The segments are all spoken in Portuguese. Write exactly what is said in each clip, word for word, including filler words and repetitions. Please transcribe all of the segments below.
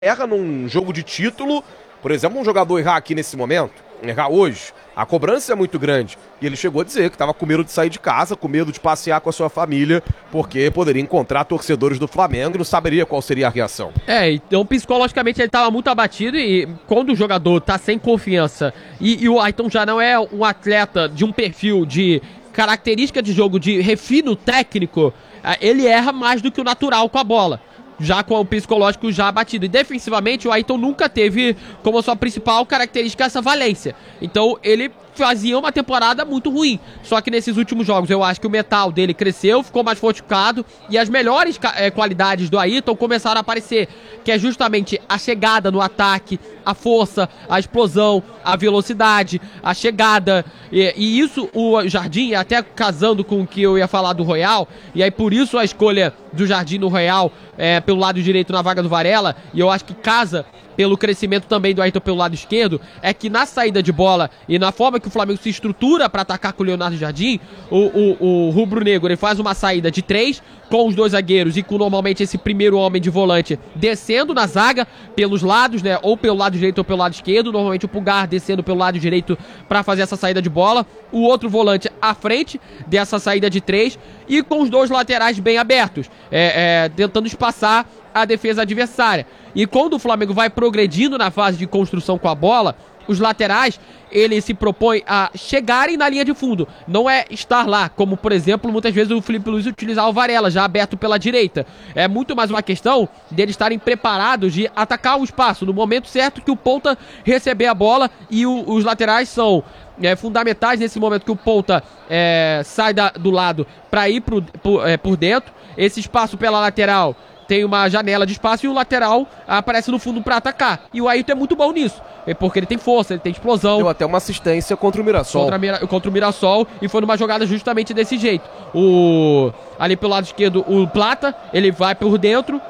erra num jogo de título, por exemplo, um jogador errar aqui nesse momento, errar hoje, a cobrança é muito grande. E ele chegou a dizer que estava com medo de sair de casa, com medo de passear com a sua família, porque poderia encontrar torcedores do Flamengo e não saberia qual seria a reação. É, então psicologicamente ele estava muito abatido e quando o jogador tá sem confiança e, e o Ayrton já não é um atleta de um perfil de característica de jogo de refino técnico, ele erra mais do que o natural com a bola, já com o psicológico já abatido. E defensivamente o Ayrton nunca teve como sua principal característica essa valência. Então ele fazia uma temporada muito ruim. Só que nesses últimos jogos eu acho que o mental dele cresceu, ficou mais fortificado e as melhores é, qualidades do Ayrton começaram a aparecer, que é justamente a chegada no ataque, a força, a explosão, a velocidade, a chegada. E, e isso o Jardim, até casando com o que eu ia falar do Royal, e aí por isso a escolha do Jardim no Royal é, pelo lado direito na vaga do Varela, e eu acho que casa pelo crescimento também do Ayrton pelo lado esquerdo, é que na saída de bola e na forma que o Flamengo se estrutura para atacar com o Leonardo Jardim, o, o, o rubro-negro ele faz uma saída de três com os dois zagueiros e com normalmente esse primeiro homem de volante descendo na zaga pelos lados, né, ou pelo lado direito ou pelo lado esquerdo, normalmente o Pulgar descendo pelo lado direito para fazer essa saída de bola, o outro volante à frente dessa saída de três e com os dois laterais bem abertos, é, é, tentando espaçar a defesa adversária. E quando o Flamengo vai progredindo na fase de construção com a bola, os laterais, ele se propõe a chegarem na linha de fundo, não é estar lá, como por exemplo, muitas vezes o Felipe Luiz utilizar o Varela, já aberto pela direita. É muito mais uma questão deles estarem preparados de atacar o espaço, no momento certo que o ponta receber a bola, e o, os laterais são é, fundamentais nesse momento que o ponta é, sai da, do lado para ir pro, por, é, por dentro, esse espaço pela lateral tem uma janela de espaço e o lateral aparece no fundo para atacar. E o Ayrton é muito bom nisso, porque ele tem força, ele tem explosão. Deu até uma assistência contra o Mirassol. Contra, contra o Mirassol, e foi numa jogada justamente desse jeito. O, ali pelo lado esquerdo, o Plata, ele vai por dentro,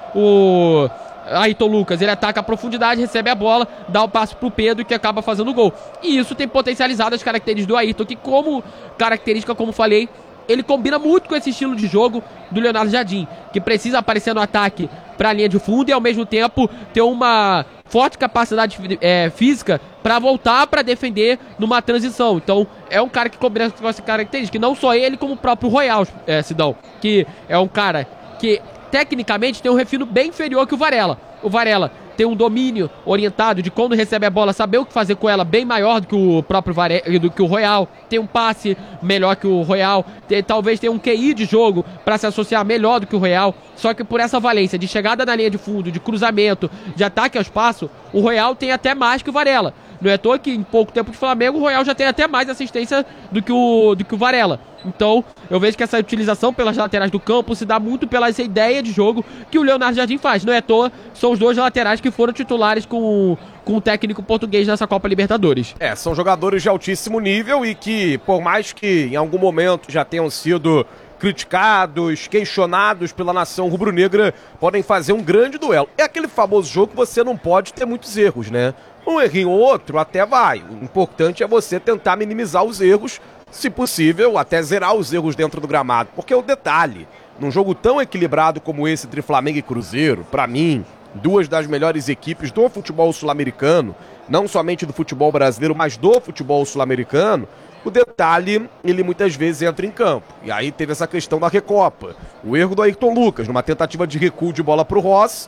o Ayrton Lucas, ele ataca a profundidade, recebe a bola, dá o passe pro Pedro, que acaba fazendo o gol. E isso tem potencializado as características do Ayrton, que como característica, como falei, ele combina muito com esse estilo de jogo do Leonardo Jardim, que precisa aparecer no ataque para a linha de fundo e ao mesmo tempo ter uma forte capacidade é, física para voltar para defender numa transição. Então é um cara que combina com essa característica, não só ele como o próprio Royal, é, Sidão, que é um cara que tecnicamente tem um refino bem inferior que o Varela. O Varela tem um domínio orientado de quando recebe a bola, saber o que fazer com ela bem maior do que o próprio Varela, do que o Royal, tem um passe melhor que o Royal, tem, talvez tenha um Q I de jogo para se associar melhor do que o Royal, só que por essa valência de chegada na linha de fundo, de cruzamento, de ataque ao espaço, o Royal tem até mais que o Varela. Não é à toa que em pouco tempo de Flamengo o Royal já tem até mais assistência do que o, do que o Varela. Então eu vejo que essa utilização pelas laterais do campo se dá muito pela essa ideia de jogo que o Leonardo Jardim faz. Não é à toa, são os dois laterais que foram titulares com, com o técnico português nessa Copa Libertadores. É, são jogadores de altíssimo nível e que, por mais que em algum momento já tenham sido criticados, questionados pela nação rubro-negra, podem fazer um grande duelo. É aquele famoso jogo que você não pode ter muitos erros, né? Um errinho ou outro até vai. O importante é você tentar minimizar os erros, se possível, até zerar os erros dentro do gramado. Porque o detalhe, num jogo tão equilibrado como esse entre Flamengo e Cruzeiro, pra mim, duas das melhores equipes do futebol sul-americano, não somente do futebol brasileiro, mas do futebol sul-americano, o detalhe, ele muitas vezes entra em campo. E aí teve essa questão da Recopa. O erro do Ayrton Lucas, numa tentativa de recuo de bola pro Ross,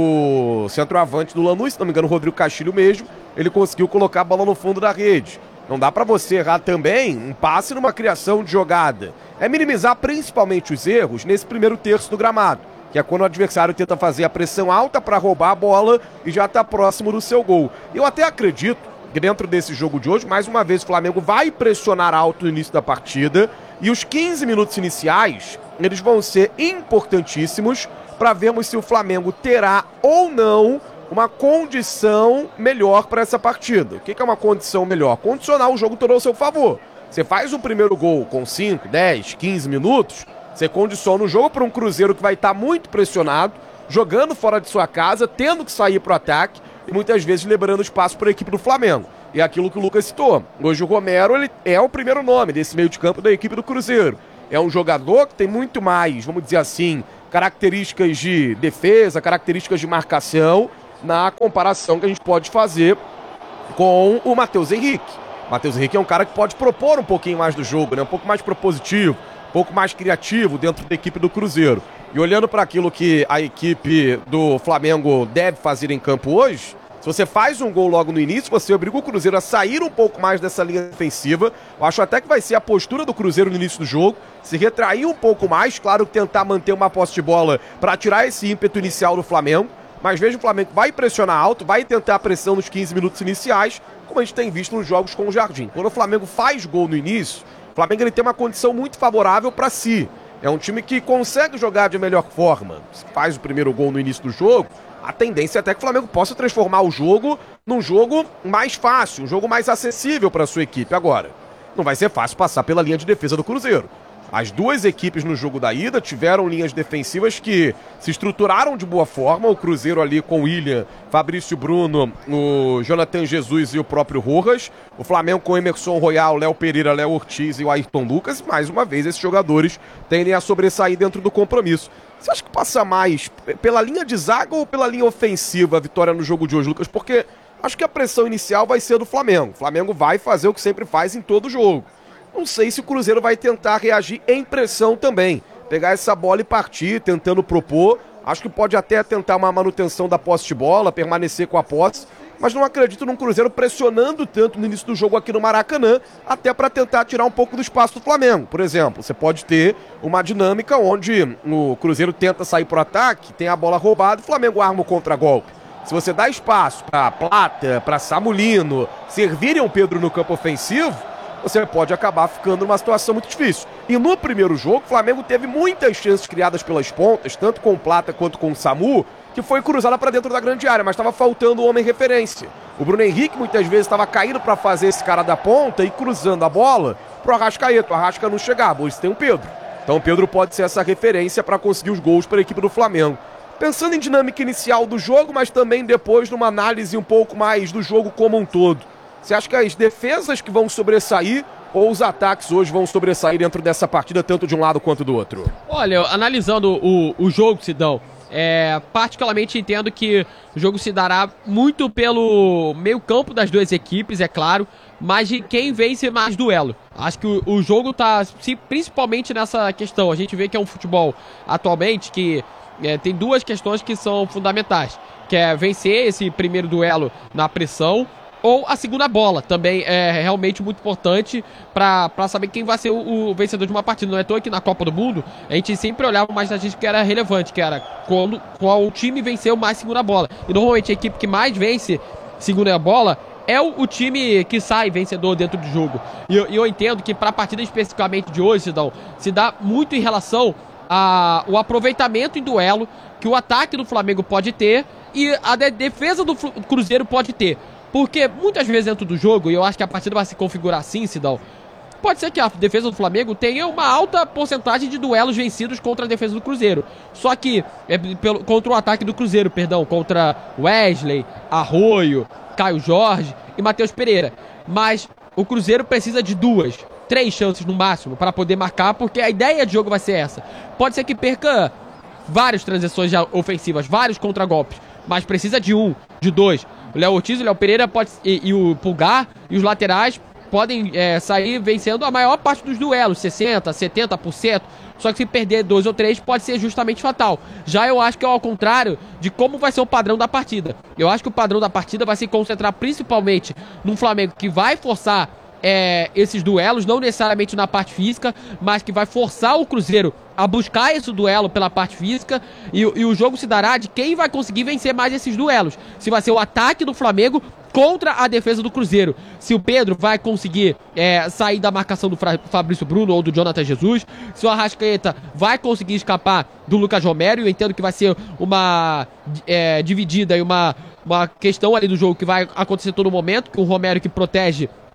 o centroavante do Lanús, se não me engano o Rodrigo Castilho mesmo, ele conseguiu colocar a bola no fundo da rede. Não dá pra você errar também um passe numa criação de jogada. É minimizar principalmente os erros nesse primeiro terço do gramado, que é quando o adversário tenta fazer a pressão alta para roubar a bola e já tá próximo do seu gol. Eu até acredito que dentro desse jogo de hoje, mais uma vez o Flamengo vai pressionar alto no início da partida e os quinze minutos iniciais, eles vão ser importantíssimos para vermos se o Flamengo terá ou não uma condição melhor para essa partida. O que é uma condição melhor? Condicionar o jogo todo ao seu favor. Você faz o primeiro gol com cinco, dez, quinze minutos, você condiciona o jogo para um Cruzeiro que vai estar muito pressionado, jogando fora de sua casa, tendo que sair para o ataque e muitas vezes liberando espaço para a equipe do Flamengo. E é aquilo que o Lucas citou. Hoje o Romero ele é o primeiro nome desse meio de campo da equipe do Cruzeiro. É um jogador que tem muito mais, vamos dizer assim, características de defesa, características de marcação, na comparação que a gente pode fazer com o Matheus Henrique. O Matheus Henrique é um cara que pode propor um pouquinho mais do jogo, né? Um pouco mais propositivo, um pouco mais criativo dentro da equipe do Cruzeiro. E olhando para aquilo que a equipe do Flamengo deve fazer em campo hoje, se você faz um gol logo no início, você obriga o Cruzeiro a sair um pouco mais dessa linha defensiva. Eu acho até que vai ser a postura do Cruzeiro no início do jogo, se retrair um pouco mais, claro, tentar manter uma posse de bola para tirar esse ímpeto inicial do Flamengo. Mas veja, o Flamengo vai pressionar alto, vai tentar a pressão nos quinze minutos iniciais, como a gente tem visto nos jogos com o Jardim. Quando o Flamengo faz gol no início, o Flamengo ele tem uma condição muito favorável para si. É um time que consegue jogar de melhor forma. Se faz o primeiro gol no início do jogo, a tendência é até que o Flamengo possa transformar o jogo num jogo mais fácil, um jogo mais acessível para a sua equipe. Agora, não vai ser fácil passar pela linha de defesa do Cruzeiro. As duas equipes no jogo da ida tiveram linhas defensivas que se estruturaram de boa forma. O Cruzeiro ali com o William, Fabrício Bruno, o Jonathan Jesus e o próprio Rojas. O Flamengo com Emerson Royal, Léo Pereira, Léo Ortiz e o Ayrton Lucas. Mais uma vez, esses jogadores tendem a sobressair dentro do compromisso. Você acha que passa mais pela linha de zaga ou pela linha ofensiva a vitória no jogo de hoje, Lucas? Porque acho que a pressão inicial vai ser do Flamengo. O Flamengo vai fazer o que sempre faz em todo jogo. Não sei se o Cruzeiro vai tentar reagir em pressão também. Pegar essa bola e partir, tentando propor. Acho que pode até tentar uma manutenção da posse de bola, permanecer com a posse. Mas não acredito num Cruzeiro pressionando tanto no início do jogo aqui no Maracanã, até para tentar tirar um pouco do espaço do Flamengo. Por exemplo, você pode ter uma dinâmica onde o Cruzeiro tenta sair para o ataque, tem a bola roubada e o Flamengo arma o contragolpe. Se você dá espaço para Plata, para Samulino, servirem o Pedro no campo ofensivo, você pode acabar ficando numa situação muito difícil. E no primeiro jogo, o Flamengo teve muitas chances criadas pelas pontas, tanto com o Plata quanto com o Samu, que foi cruzada para dentro da grande área, mas estava faltando o homem referência. O Bruno Henrique muitas vezes estava caindo para fazer esse cara da ponta e cruzando a bola pro Arrascaeta. O Arrasca não chegava, hoje tem o Pedro. Então o Pedro pode ser essa referência para conseguir os gols para a equipe do Flamengo. Pensando em dinâmica inicial do jogo, mas também depois numa análise um pouco mais do jogo como um todo. Você acha que as defesas que vão sobressair ou os ataques hoje vão sobressair dentro dessa partida, tanto de um lado quanto do outro? Olha, analisando o, o jogo, Sidão, é, particularmente entendo que o jogo se dará muito pelo meio campo das duas equipes, é claro, mas de quem vence mais duelo. Acho que o, o jogo está principalmente nessa questão. A gente vê que é um futebol atualmente que é, tem duas questões que são fundamentais, que é vencer esse primeiro duelo na pressão, ou a segunda bola, também é realmente muito importante para saber quem vai ser o, o vencedor de uma partida. Não é à toa que na Copa do Mundo a gente sempre olhava mais da gente que era relevante, que era quando qual o time venceu mais segunda bola. E normalmente a equipe que mais vence segunda bola é o, o time que sai vencedor dentro do jogo. E eu, eu entendo que para a partida especificamente de hoje, Sidão, se dá muito em relação ao aproveitamento em duelo que o ataque do Flamengo pode ter e a de, defesa do Cruzeiro pode ter. Porque muitas vezes dentro do jogo, e eu acho que a partida vai se configurar assim, Sidão, pode ser que a defesa do Flamengo tenha uma alta porcentagem de duelos vencidos contra a defesa do Cruzeiro. Só que, é, pelo, contra o ataque do Cruzeiro, perdão, contra Wesley, Arroio, Caio Jorge e Matheus Pereira. Mas o Cruzeiro precisa de duas, três chances no máximo para poder marcar, porque a ideia de jogo vai ser essa. Pode ser que perca várias transições ofensivas, vários contragolpes, mas precisa de um, de dois. O Léo Ortiz, o Léo Pereira pode, e, e o Pulgar e os laterais podem é, sair vencendo a maior parte dos duelos, sessenta por cento, setenta por cento. Só que se perder dois ou três pode ser justamente fatal. Já eu acho que é ao contrário de como vai ser o padrão da partida. Eu acho que o padrão da partida vai se concentrar principalmente num Flamengo que vai forçar é, esses duelos, não necessariamente na parte física, mas que vai forçar o Cruzeiro a buscar esse duelo pela parte física, e, e o jogo se dará de quem vai conseguir vencer mais esses duelos. Se vai ser o ataque do Flamengo contra a defesa do Cruzeiro. Se o Pedro vai conseguir é, sair da marcação do Fabrício Bruno ou do Jonathan Jesus. Se o Arrascaeta vai conseguir escapar do Lucas Romero. Eu entendo que vai ser uma é, dividida e uma, uma questão ali do jogo que vai acontecer todo momento, com o Romero que protege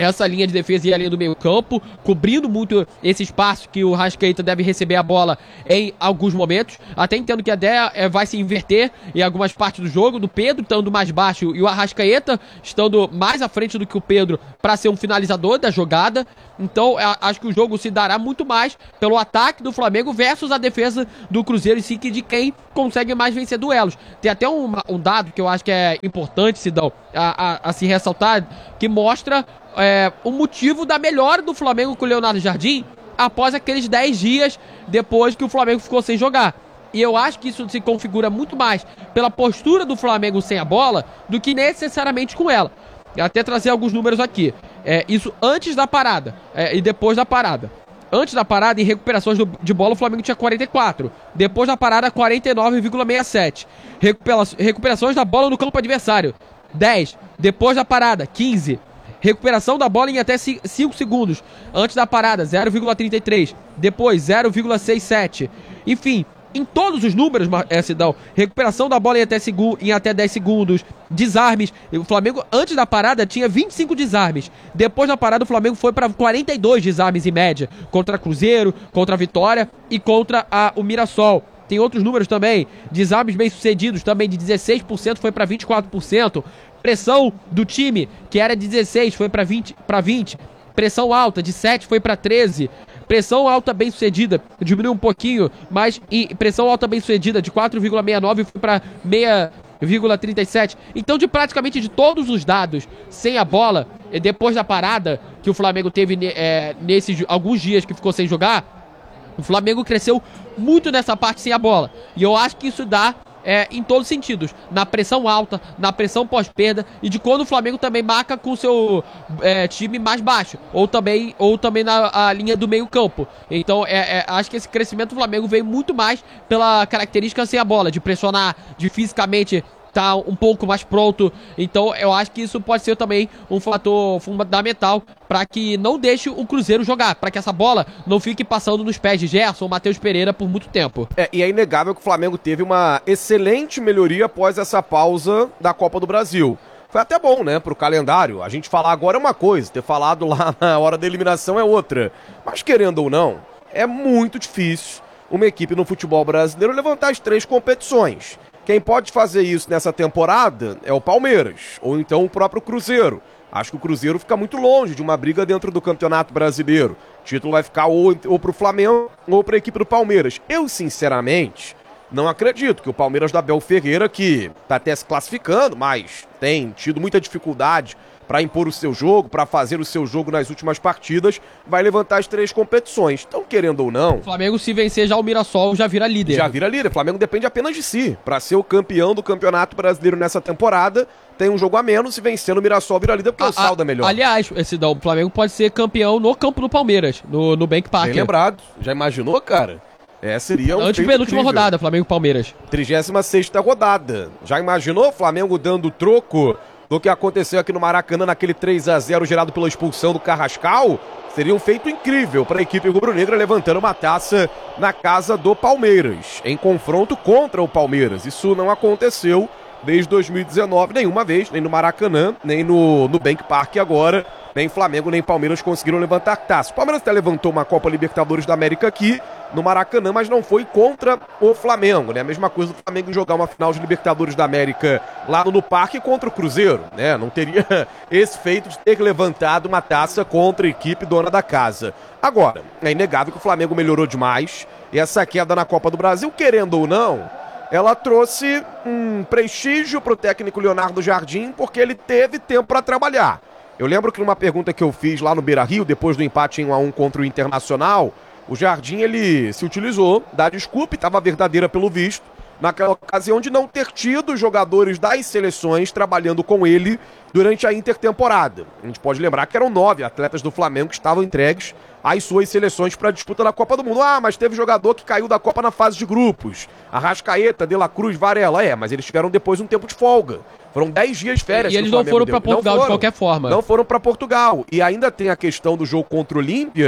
essa linha de defesa e a linha do meio campo, cobrindo muito esse espaço que o Arrascaeta deve receber a bola em alguns momentos. Até entendo que a ideia é, vai se inverter em algumas partes do jogo, do Pedro estando mais baixo e o Arrascaeta estando mais à frente do que o Pedro para ser um finalizador da jogada. Então acho que o jogo se dará muito mais pelo ataque do Flamengo versus a defesa do Cruzeiro em si, que de quem consegue mais vencer duelos. Tem até um, um dado que eu acho que é importante, Sidão, a, a, a se ressaltar, que mostra é, o motivo da melhora do Flamengo com o Leonardo Jardim após aqueles dez dias depois que o Flamengo ficou sem jogar. E eu acho que isso se configura muito mais pela postura do Flamengo sem a bola do que necessariamente com ela. Eu até trazer alguns números aqui. É, isso antes da parada é, e depois da parada. Antes da parada, em recuperações do, de bola, o Flamengo tinha quarenta e quatro. Depois da parada, quarenta e nove vírgula sessenta e sete. Recupera, recuperações da bola no campo adversário, dez. Depois da parada, quinze. Recuperação da bola em até cinco segundos. Antes da parada, zero vírgula trinta e três. Depois, zero vírgula sessenta e sete. Enfim, em todos os números, é, Sidão, recuperação da bola em até, em até dez segundos, desarmes. O Flamengo, antes da parada, tinha vinte e cinco desarmes. Depois da parada, o Flamengo foi para quarenta e dois desarmes em média. Contra Cruzeiro, contra a Vitória e contra a, o Mirassol. Tem outros números também. Desarmes bem-sucedidos, também de dezesseis por cento foi para vinte e quatro por cento. Pressão do time, que era dezesseis, foi para vinte, para vinte. Pressão alta, de sete foi para treze. Pressão alta bem sucedida, diminuiu um pouquinho, mas e pressão alta bem sucedida de quatro vírgula sessenta e nove foi para seis vírgula trinta e sete. Então, de praticamente de todos os dados sem a bola, depois da parada que o Flamengo teve é, nesses alguns dias que ficou sem jogar, o Flamengo cresceu muito nessa parte sem a bola. E eu acho que isso dá É, em todos os sentidos, na pressão alta, na pressão pós-perda e de quando o Flamengo também marca com o seu é, time mais baixo, ou também, ou também na a linha do meio campo. Então é, é, acho que esse crescimento do Flamengo veio muito mais pela característica sem a bola, de pressionar, de fisicamente tá um pouco mais pronto. Então eu acho que isso pode ser também um fator fundamental para que não deixe o Cruzeiro jogar, para que essa bola não fique passando nos pés de Gerson ou Matheus Pereira por muito tempo. É, e é inegável que o Flamengo teve uma excelente melhoria após essa pausa da Copa do Brasil. Foi até bom, né, pro calendário. A gente falar agora é uma coisa, ter falado lá na hora da eliminação é outra. Mas querendo ou não, é muito difícil uma equipe no futebol brasileiro levantar as três competições. Quem pode fazer isso nessa temporada é o Palmeiras, ou então o próprio Cruzeiro. Acho que o Cruzeiro fica muito longe de uma briga dentro do Campeonato Brasileiro. O título vai ficar ou, ou pro Flamengo ou pra equipe do Palmeiras. Eu, sinceramente, não acredito que o Palmeiras do Abel Ferreira, que tá até se classificando, mas tem tido muita dificuldade para impor o seu jogo, para fazer o seu jogo nas últimas partidas, vai levantar as três competições. Então, querendo ou não... O Flamengo, se vencer já o Mirassol, já vira líder. Já vira líder. O Flamengo depende apenas de si. Para ser o campeão do Campeonato Brasileiro nessa temporada, tem um jogo a menos, e vencendo o Mirassol vira líder, porque a, o saldo é melhor. Aliás, esse não, o Flamengo pode ser campeão no campo do Palmeiras, no, no Bank Park. Bem lembrado. Já imaginou, cara? É, seria um Antes penúltima rodada, Flamengo e Palmeiras. trigésima sexta rodada. Já imaginou o Flamengo dando troco do que aconteceu aqui no Maracanã naquele três a zero gerado pela expulsão do Carrascal? Seria um feito incrível para a equipe rubro-negra, levantando uma taça na casa do Palmeiras, em confronto contra o Palmeiras. Isso não aconteceu desde dois mil e dezenove, nenhuma vez, nem no Maracanã, nem no, no Bank Park agora. Nem Flamengo, nem Palmeiras conseguiram levantar taça. O Palmeiras até levantou uma Copa Libertadores da América aqui no Maracanã, mas não foi contra o Flamengo, né? A mesma coisa do Flamengo jogar uma final de Libertadores da América lá no, no Parque contra o Cruzeiro, né? Não teria esse feito de ter levantado uma taça contra a equipe dona da casa. Agora, é inegável que o Flamengo melhorou demais, e essa queda na Copa do Brasil, querendo ou não, ela trouxe um prestígio pro técnico Leonardo Jardim, porque ele teve tempo para trabalhar. Eu lembro que numa pergunta que eu fiz lá no Beira-Rio, depois do empate em um a um contra o Internacional, o Jardim, ele se utilizou da desculpa, e estava verdadeira pelo visto, naquela ocasião de não ter tido jogadores das seleções trabalhando com ele durante a intertemporada. A gente pode lembrar que eram nove atletas do Flamengo que estavam entregues às suas seleções para a disputa da Copa do Mundo. Ah, mas teve jogador que caiu da Copa na fase de grupos. Arrascaeta, De La Cruz, Varela. É, mas eles tiveram depois um tempo de folga. Foram dez dias de férias. E eles não foram para Portugal de qualquer forma. Não foram para Portugal. E ainda tem a questão do jogo contra o Olímpia,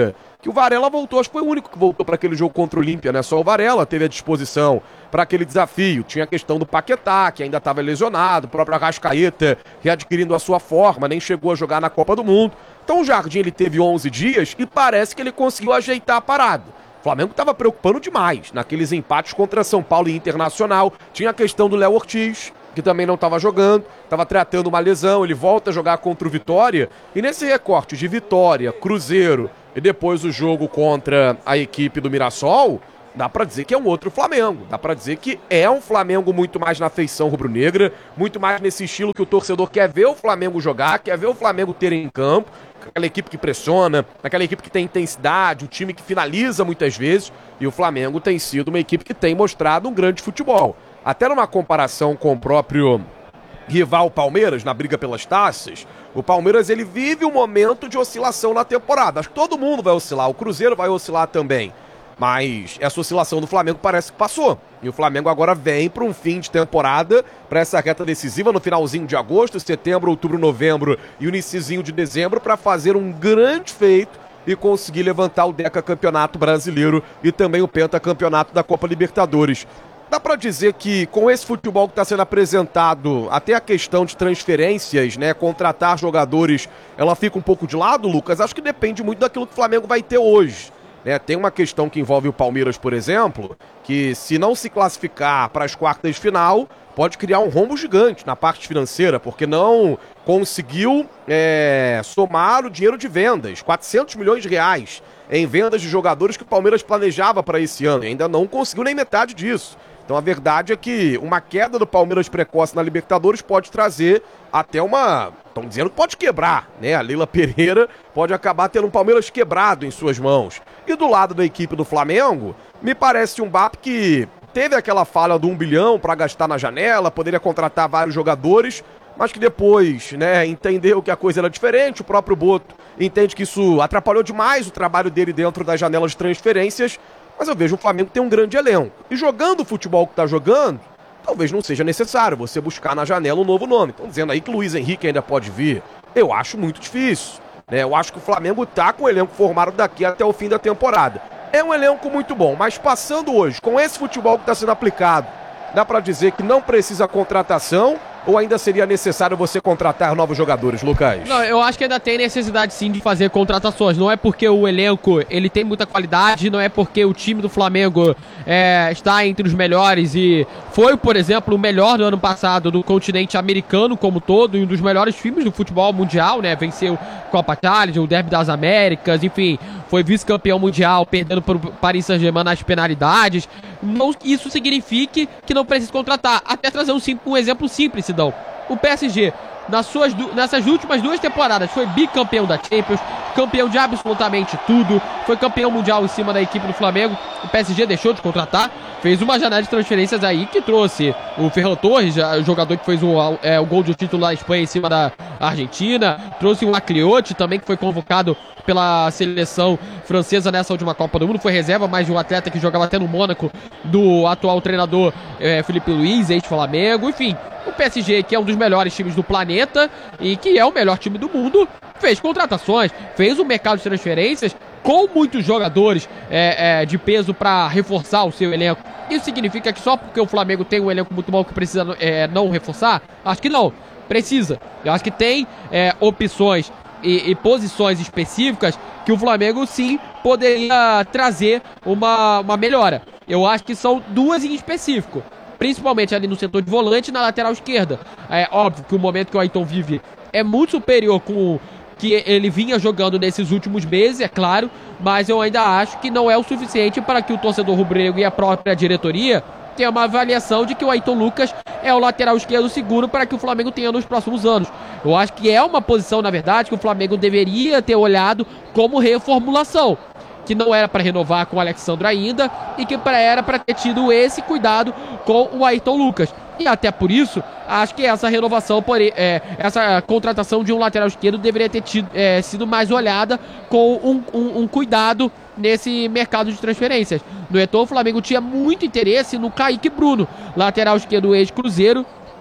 que o Varela voltou, acho que foi o único que voltou para aquele jogo contra o Olímpia, né? Só o Varela teve a disposição para aquele desafio. Tinha a questão do Paquetá, que ainda estava lesionado, o próprio Arrascaeta readquirindo a sua forma, nem chegou a jogar na Copa do Mundo. Então o Jardim ele teve onze dias e parece que ele conseguiu ajeitar a parada. O Flamengo estava preocupando demais naqueles empates contra São Paulo e Internacional. Tinha a questão do Léo Ortiz, que também não estava jogando, estava tratando uma lesão, ele volta a jogar contra o Vitória, e nesse recorte de Vitória, Cruzeiro e depois o jogo contra a equipe do Mirassol, dá pra dizer que é um outro Flamengo, dá pra dizer que é um Flamengo muito mais na feição rubro-negra, muito mais nesse estilo que o torcedor quer ver o Flamengo jogar, quer ver o Flamengo ter em campo, aquela equipe que pressiona, aquela equipe que tem intensidade, um time que finaliza muitas vezes, e o Flamengo tem sido uma equipe que tem mostrado um grande futebol. Até numa comparação com o próprio rival Palmeiras, na briga pelas taças, o Palmeiras ele vive um momento de oscilação na temporada. Acho que todo mundo vai oscilar, o Cruzeiro vai oscilar também. Mas essa oscilação do Flamengo parece que passou. E o Flamengo agora vem para um fim de temporada, para essa reta decisiva no finalzinho de agosto, setembro, outubro, novembro e o iniciozinho de dezembro, para fazer um grande feito e conseguir levantar o Decacampeonato Brasileiro e também o Pentacampeonato da Copa Libertadores. Dá pra dizer que com esse futebol que está sendo apresentado, até a questão de transferências, né, contratar jogadores, ela fica um pouco de lado, Lucas? Acho que depende muito daquilo que o Flamengo vai ter hoje. Né? Tem uma questão que envolve o Palmeiras, por exemplo, que se não se classificar para as quartas de final, pode criar um rombo gigante na parte financeira, porque não conseguiu é, somar o dinheiro de vendas, quatrocentos milhões de reais em vendas de jogadores que o Palmeiras planejava para esse ano, e ainda não conseguiu nem metade disso. Então a verdade é que uma queda do Palmeiras precoce na Libertadores pode trazer até uma... Estão dizendo que pode quebrar, né? A Leila Pereira pode acabar tendo um Palmeiras quebrado em suas mãos. E do lado da equipe do Flamengo, me parece um B A P que teve aquela falha do um bilhão para gastar na janela, poderia contratar vários jogadores, mas que depois, né, entendeu que a coisa era diferente. O próprio Boto entende que isso atrapalhou demais o trabalho dele dentro das janelas de transferências. Mas eu vejo o Flamengo ter um grande elenco. E jogando o futebol que está jogando, talvez não seja necessário você buscar na janela um novo nome. Estão dizendo aí que Luiz Henrique ainda pode vir. Eu acho muito difícil. Né? Eu acho que o Flamengo está com o elenco formado daqui até o fim da temporada. É um elenco muito bom, mas passando hoje, com esse futebol que está sendo aplicado, dá para dizer que não precisa contratação, ou ainda seria necessário você contratar novos jogadores, Lucas? Não, eu acho que ainda tem necessidade sim de fazer contratações. Não é porque o elenco ele tem muita qualidade, não é porque o time do Flamengo é, está entre os melhores e foi, por exemplo, o melhor do ano passado do continente americano como todo, e um dos melhores times do futebol mundial, né? Venceu Copa Challenge, o Derby das Américas, enfim, foi vice-campeão mundial, perdendo para o Paris Saint-Germain nas penalidades. Não, isso signifique que não precisa contratar. Até trazer um, um exemplo simples, Sidão. O P S G, nas suas, nessas últimas duas temporadas, foi bicampeão da Champions, campeão de absolutamente tudo, foi campeão mundial em cima da equipe do Flamengo. O P S G deixou de contratar, fez uma janela de transferências aí que trouxe o Ferran Torres, o jogador que fez o, é, o gol de título na Espanha em cima da Argentina, trouxe o Acliotti também, que foi convocado pela seleção francesa nessa última Copa do Mundo, foi reserva, mas um atleta que jogava até no Mônaco, do atual treinador é, Felipe Luiz, ex-Flamengo. Enfim, o P S G, que é um dos melhores times do planeta e que é o melhor time do mundo, fez contratações, fez um mercado de transferências com muitos jogadores é, é, de peso para reforçar o seu elenco. Isso significa que só porque o Flamengo tem um elenco muito bom que precisa é, não reforçar? Acho que não, precisa. Eu acho que tem é, opções e, e posições específicas que o Flamengo sim poderia trazer uma, uma melhora. Eu acho que são duas em específico, principalmente ali no setor de volante e na lateral esquerda. É óbvio que o momento que o Ayrton vive é muito superior com o que ele vinha jogando nesses últimos meses, é claro, mas eu ainda acho que não é o suficiente para que o torcedor rubro-negro e a própria diretoria tenha uma avaliação de que o Ayrton Lucas é o lateral esquerdo seguro para que o Flamengo tenha nos próximos anos. Eu acho que é uma posição, na verdade, que o Flamengo deveria ter olhado como reformulação, que não era para renovar com o Alexandre ainda e que era para ter tido esse cuidado com o Ayrton Lucas. E até por isso, acho que essa renovação, é, essa contratação de um lateral esquerdo deveria ter tido, é, sido mais olhada com um, um, um cuidado nesse mercado de transferências. No entanto, o Flamengo tinha muito interesse no Kaique Bruno, lateral esquerdo ex-Cruzeiro,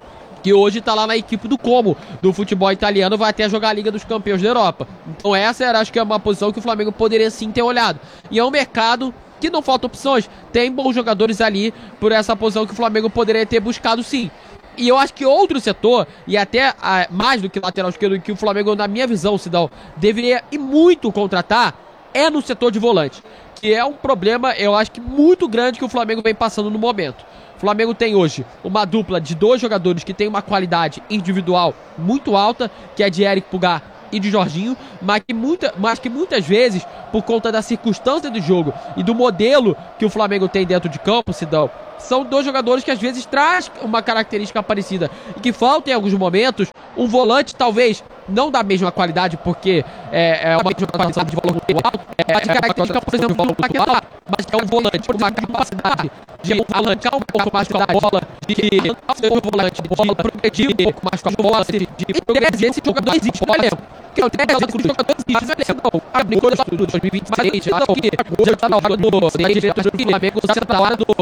que hoje está lá na equipe do Como, do futebol italiano, vai até jogar a Liga dos Campeões da Europa. Então essa era, acho que é uma posição que o Flamengo poderia sim ter olhado. E é um mercado que não falta opções, tem bons jogadores ali por essa posição que o Flamengo poderia ter buscado sim. E eu acho que outro setor, e até ah, mais do que lateral esquerdo, que o Flamengo, na minha visão, Sidão, deveria e muito contratar, é no setor de volante. Que é um problema, eu acho que muito grande que o Flamengo vem passando no momento. O Flamengo tem hoje uma dupla de dois jogadores que tem uma qualidade individual muito alta, que é de Eric Pulgar e de Jorginho, mas que, muita, mas que muitas vezes, por conta da circunstância do jogo e do modelo que o Flamengo tem dentro de campo, Sidão, são dois jogadores que às vezes traz uma característica parecida e que falta em alguns momentos um volante talvez não da mesma qualidade, porque é, é uma qualidade de valor muito alto, é, mas de característica, por exemplo, do Paquetá, mas é um volante com uma capacidade de alancar um pouco mais com a bola, de ser um volante, de progredir um pouco mais com a bola, de e esse jogador existe no elenco. Que é o jogador existe no elenco. Abre coisas do dois mil e vinte e seis, acho que hoje está no jogador da diretoria do Flamengo, senta lá do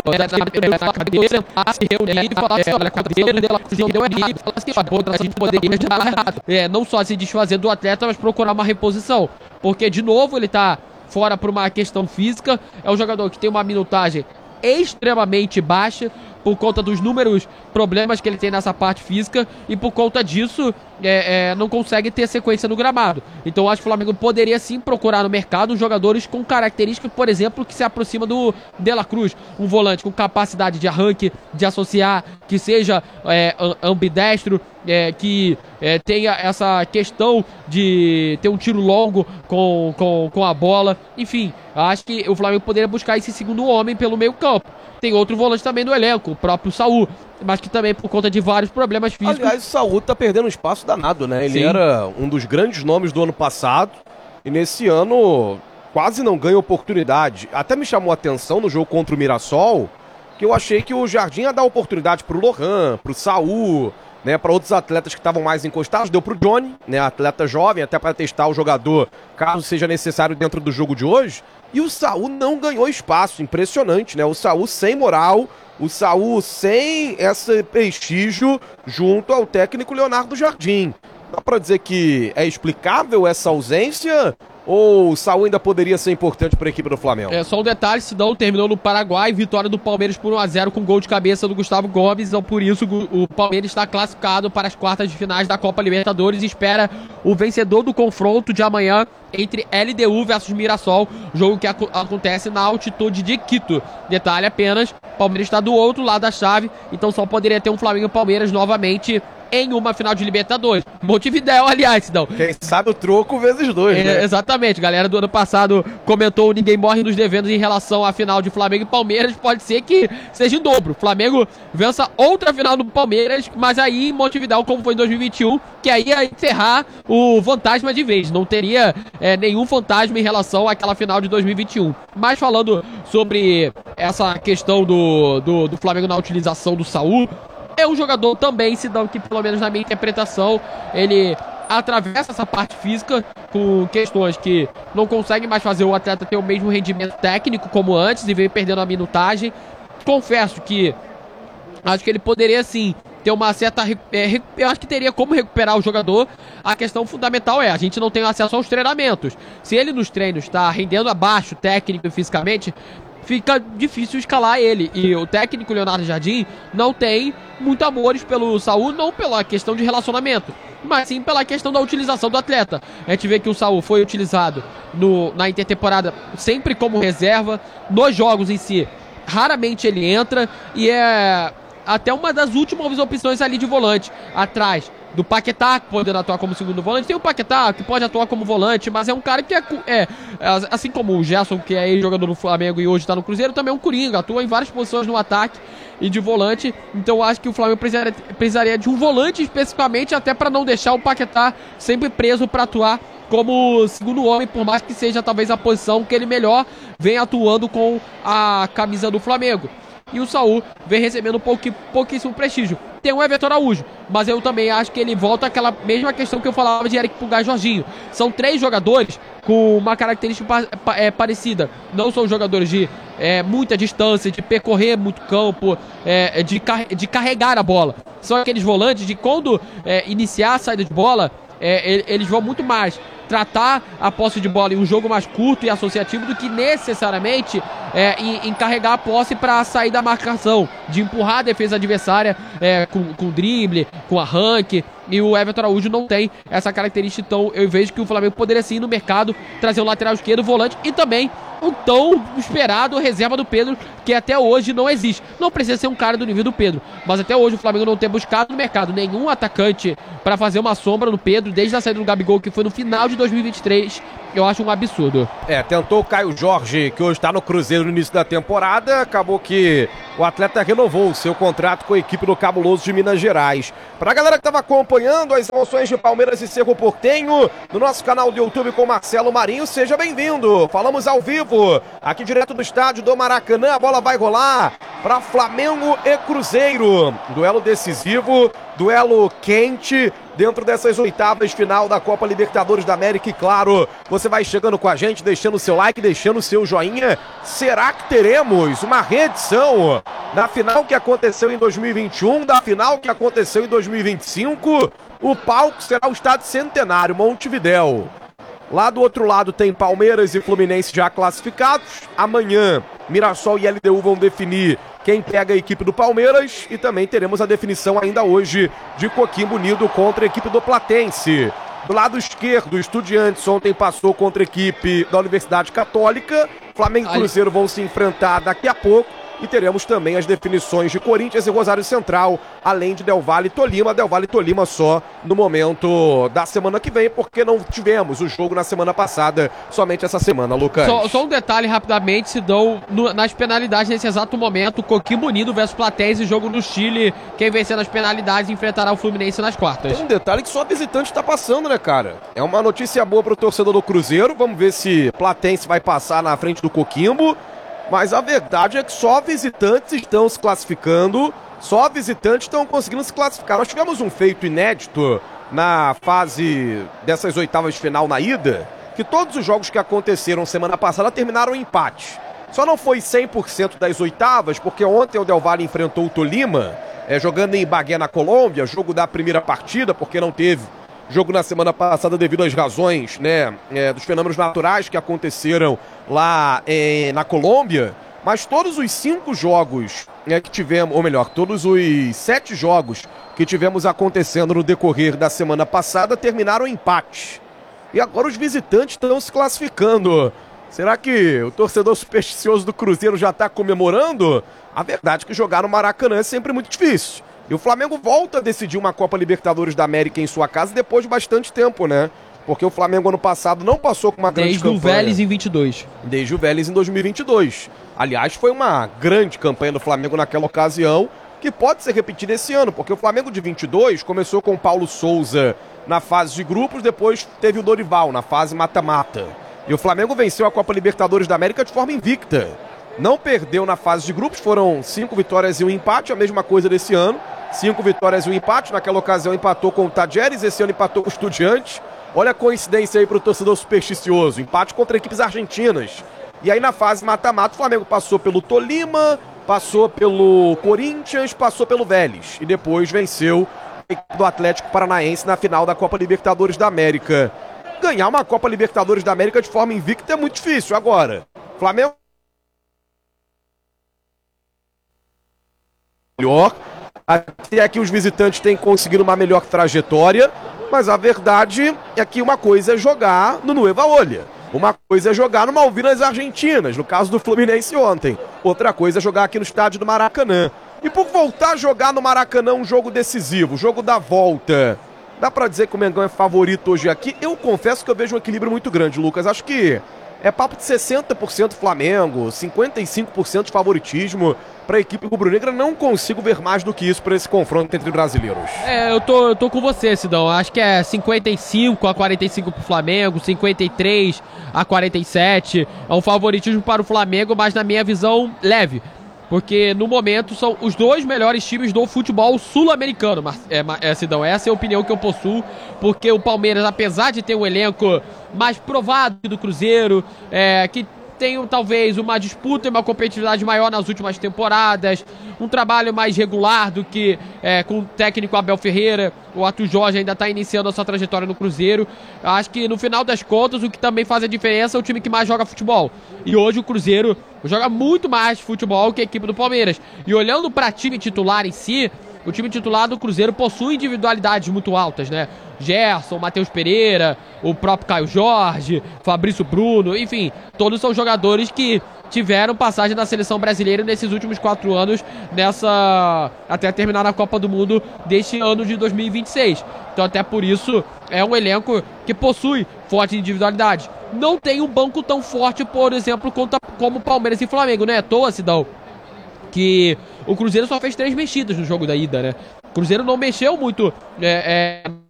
na cabeça, se reunir e falar assim, olha, a cabelo dela não deu errado, fala assim, ó, a gente poderia dar errado. É, não só se desfazer do atleta, mas procurar uma reposição. Porque, de novo, ele tá fora por uma questão física, é um jogador que tem uma minutagem extremamente baixa, por conta dos números problemas que ele tem nessa parte física, e por conta disso é, é, não consegue ter sequência no gramado. Então acho que o Flamengo poderia sim procurar no mercado jogadores com características, por exemplo, que se aproxima do De La Cruz, um volante com capacidade de arranque, de associar, que seja é, ambidestro, é, que é, tenha essa questão de ter um tiro longo com, com, com a bola. Enfim, acho que o Flamengo poderia buscar esse segundo homem pelo meio campo. Tem outro volante também no elenco, o próprio Saul, mas que também por conta de vários problemas físicos... Aliás, o Saul tá perdendo espaço danado, né? Ele Sim. era um dos grandes nomes do ano passado e nesse ano quase não ganha oportunidade. Até me chamou a atenção no jogo contra o Mirassol, que eu achei que o Jardim ia dar oportunidade pro Lohan, pro Saul, né, para outros atletas que estavam mais encostados, deu pro Johnny, né, atleta jovem, até para testar o jogador, caso seja necessário dentro do jogo de hoje. E o Saul não ganhou espaço, impressionante, né? O Saul sem moral, o Saul sem esse prestígio junto ao técnico Leonardo Jardim. Dá pra dizer que é explicável essa ausência? Ou o Saul ainda poderia ser importante para a equipe do Flamengo? É, só um detalhe, Sidão terminou no Paraguai, vitória do Palmeiras por um a zero com gol de cabeça do Gustavo Gomes, então por isso o Palmeiras está classificado para as quartas de finais da Copa Libertadores e espera o vencedor do confronto de amanhã entre L D U versus Mirassol, jogo que ac acontece na altitude de Quito. Detalhe apenas, o Palmeiras está do outro lado da chave, então só poderia ter um Flamengo e Palmeiras novamente em uma final de Libertadores. Montevidéu, aliás, não. Quem sabe o troco vezes dois, é, né? Exatamente. Galera do ano passado comentou o Ninguém Morre nos Devendo em relação à final de Flamengo e Palmeiras. Pode ser que seja em dobro. Flamengo vença outra final do Palmeiras, mas aí em Montevidéu, como foi em dois mil e vinte e um, que aí ia encerrar o fantasma de vez. Não teria é, nenhum fantasma em relação àquela final de dois mil e vinte e um. Mas falando sobre essa questão do, do, do Flamengo na utilização do Saul, é um jogador também, Sidão, que pelo menos na minha interpretação, ele atravessa essa parte física com questões que não consegue mais fazer o atleta ter o mesmo rendimento técnico como antes e vem perdendo a minutagem. Confesso que acho que ele poderia sim ter uma certa... É, eu acho que teria como recuperar o jogador. A questão fundamental é, a gente não tem acesso aos treinamentos. Se ele nos treinos está rendendo abaixo técnico e fisicamente, fica difícil escalar ele. E o técnico Leonardo Jardim não tem muito amores pelo Saul, não pela questão de relacionamento, mas sim pela questão da utilização do atleta. A gente vê que o Saul foi utilizado no, na intertemporada sempre como reserva, nos jogos em si, raramente ele entra, e é até uma das últimas opções ali de volante, atrás do Paquetá, podendo atuar como segundo volante. Tem o Paquetá, que pode atuar como volante, mas é um cara que é, é assim como o Gerson, que é ex-jogador do Flamengo e hoje está no Cruzeiro, também é um coringa, atua em várias posições no ataque e de volante. Então eu acho que o Flamengo precisaria, precisaria de um volante especificamente, até para não deixar o Paquetá sempre preso para atuar como segundo homem, por mais que seja talvez a posição que ele melhor vem atuando com a camisa do Flamengo. E o Saul vem recebendo pouqui, pouquíssimo prestígio. Tem o Everton Araújo, mas eu também acho que ele volta àquela mesma questão que eu falava de Eric Pulgar e Jorginho. São três jogadores com uma característica pa, pa, é, parecida. Não são jogadores de é, muita distância, de percorrer muito campo, é, de, car de carregar a bola. São aqueles volantes de quando é, iniciar a saída de bola, é, eles vão muito mais tratar a posse de bola em um jogo mais curto e associativo do que necessariamente é, em, em carregar a posse para sair da marcação, de empurrar a defesa adversária é, com, com drible, com arranque. E o Everton Araújo não tem essa característica, então eu vejo que o Flamengo poderia sim ir no mercado trazer um lateral esquerdo, volante e também um tão esperado reserva do Pedro, que até hoje não existe. Não precisa ser um cara do nível do Pedro, mas até hoje o Flamengo não tem buscado no mercado nenhum atacante para fazer uma sombra no Pedro, desde a saída do Gabigol, que foi no final de dois mil e vinte e três. Eu acho um absurdo. É, tentou o Caio Jorge, que hoje está no Cruzeiro no início da temporada, acabou que o atleta renovou o seu contrato com a equipe do Cabuloso de Minas Gerais. Pra galera que estava acompanhando as emoções de Palmeiras e Cerro Porteño, no nosso canal do YouTube com Marcelo Marinho, seja bem-vindo. Falamos ao vivo, aqui direto do estádio do Maracanã, a bola vai rolar para Flamengo e Cruzeiro. Duelo decisivo, duelo quente, dentro dessas oitavas final da Copa Libertadores da América. E claro, você vai chegando com a gente, deixando o seu like, deixando o seu joinha. Será que teremos uma reedição da final que aconteceu em dois mil e vinte e um, da final que aconteceu em dois mil e vinte e cinco? O palco será o Estádio Centenário, Montevidéu. Lá do outro lado tem Palmeiras e Fluminense já classificados. Amanhã, Mirassol e L D U vão definir quem pega a equipe do Palmeiras. E também teremos a definição ainda hoje de Coquimbo Unido contra a equipe do Platense. Do lado esquerdo, o Estudiantes ontem passou contra a equipe da Universidade Católica. Flamengo e Cruzeiro vão se enfrentar daqui a pouco. E teremos também as definições de Corinthians e Rosário Central, além de Del Valle e Tolima. Del Valle e Tolima só no momento da semana que vem, porque não tivemos o jogo na semana passada, somente essa semana, Lucas. Só, só um detalhe rapidamente, se dão no, nas penalidades nesse exato momento, Coquimbo Unido versus Platense, jogo no Chile. Quem vencer nas penalidades enfrentará o Fluminense nas quartas. Tem um detalhe que só visitante tá passando, né, cara? É uma notícia boa pro torcedor do Cruzeiro. Vamos ver se Platense vai passar na frente do Coquimbo. Mas a verdade é que só visitantes estão se classificando, só visitantes estão conseguindo se classificar. Nós tivemos um feito inédito na fase dessas oitavas de final na ida, que todos os jogos que aconteceram semana passada terminaram em empate. Só não foi cem por cento das oitavas, porque ontem o Del Valle enfrentou o Tolima, é, jogando em Ibagué, na Colômbia, jogo da primeira partida, porque não teve jogo na semana passada devido às razões, né, é, dos fenômenos naturais que aconteceram lá é, na Colômbia. Mas todos os cinco jogos é, que tivemos, ou melhor, todos os sete jogos que tivemos acontecendo no decorrer da semana passada terminaram em empate. E agora os visitantes estão se classificando. Será que o torcedor supersticioso do Cruzeiro já está comemorando? A verdade é que jogar no Maracanã é sempre muito difícil. E o Flamengo volta a decidir uma Copa Libertadores da América em sua casa depois de bastante tempo, né? Porque o Flamengo ano passado não passou com uma grande Desde campanha. Desde o Vélez em vinte e dois. Desde o Vélez em dois mil e vinte e dois. Aliás, foi uma grande campanha do Flamengo naquela ocasião, que pode ser repetida esse ano, porque o Flamengo de vinte e dois começou com o Paulo Souza na fase de grupos, depois teve o Dorival na fase mata-mata. E o Flamengo venceu a Copa Libertadores da América de forma invicta. Não perdeu na fase de grupos, foram cinco vitórias e um empate, a mesma coisa desse ano. Cinco vitórias e um empate, naquela ocasião empatou com o Tajeres, esse ano empatou com o Estudiantes. Olha a coincidência aí pro torcedor supersticioso, empate contra equipes argentinas. E aí na fase mata-mata o Flamengo passou pelo Tolima, passou pelo Corinthians, passou pelo Vélez. E depois venceu a equipe do Atlético Paranaense na final da Copa Libertadores da América. Ganhar uma Copa Libertadores da América de forma invicta é muito difícil. Agora, Flamengo melhor. Até aqui os visitantes têm conseguido uma melhor trajetória, mas a verdade é que uma coisa é jogar no Nueva Olha, uma coisa é jogar no Malvinas Argentinas, no caso do Fluminense ontem, outra coisa é jogar aqui no estádio do Maracanã. E por voltar a jogar no Maracanã um jogo decisivo, jogo da volta, dá pra dizer que o Mengão é favorito hoje aqui? Eu confesso que eu vejo um equilíbrio muito grande, Lucas, acho que é papo de sessenta por cento Flamengo, cinquenta e cinco por cento de favoritismo para a equipe rubro-negra. Não consigo ver mais do que isso para esse confronto entre brasileiros. É, eu tô, eu tô com você, Sidão. Acho que é cinquenta e cinco a quarenta e cinco pro Flamengo, cinquenta e três a quarenta e sete. É um favoritismo para o Flamengo, mas na minha visão, leve. Porque no momento são os dois melhores times do futebol sul-americano, é, é, Sidão. Essa é a opinião que eu possuo, porque o Palmeiras, apesar de ter um elenco mais provado do Cruzeiro, é, que tem talvez uma disputa e uma competitividade maior nas últimas temporadas, um trabalho mais regular do que é, com o técnico Abel Ferreira. O Arthur Jorge ainda está iniciando a sua trajetória no Cruzeiro. Acho que no final das contas o que também faz a diferença é o time que mais joga futebol. E hoje o Cruzeiro joga muito mais futebol que a equipe do Palmeiras. E olhando para time titular em si, o time titular do Cruzeiro possui individualidades muito altas, né? Gerson, Matheus Pereira, o próprio Caio Jorge, Fabrício Bruno, enfim, todos são jogadores que tiveram passagem na seleção brasileira nesses últimos quatro anos, nessa até terminar a Copa do Mundo deste ano de dois mil e vinte e seis. Então até por isso é um elenco que possui forte individualidade. Não tem um banco tão forte, por exemplo, como Palmeiras e Flamengo, não é à toa, Sidão, que o Cruzeiro só fez três mexidas no jogo da ida, né? O Cruzeiro não mexeu muito é, é,